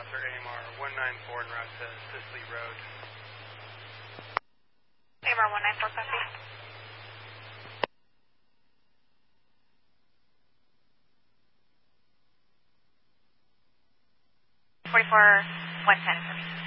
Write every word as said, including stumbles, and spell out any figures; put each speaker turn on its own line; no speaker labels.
Saucer A M R one nine four en route to Sisley Road.
A M R one nine four, copy. forty-four one ten for me.